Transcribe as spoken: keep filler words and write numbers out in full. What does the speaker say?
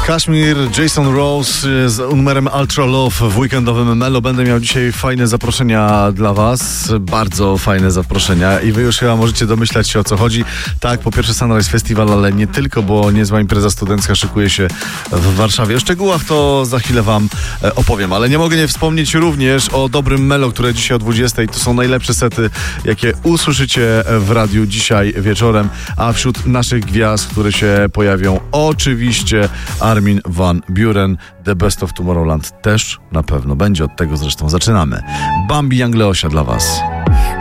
Kashmir, Jason Rose z numerem Ultra Love w weekendowym Melo. Będę miał dzisiaj fajne zaproszenia dla was, bardzo fajne zaproszenia i wy już chyba możecie domyślać się, o co chodzi. Tak, po pierwsze Sunrise Festival, ale nie tylko, bo niezła impreza studencka szykuje się w Warszawie. O szczegółach to za chwilę wam opowiem, ale nie mogę nie wspomnieć również o dobrym Melo, które dzisiaj o dwudziestej. To są najlepsze sety, jakie usłyszycie w radiu dzisiaj wieczorem, a wśród naszych gwiazd, które się pojawią, oczywiście Armin van Buuren, The Best of Tomorrowland też na pewno będzie. Od tego zresztą zaczynamy. Bambi Young Leosia dla was.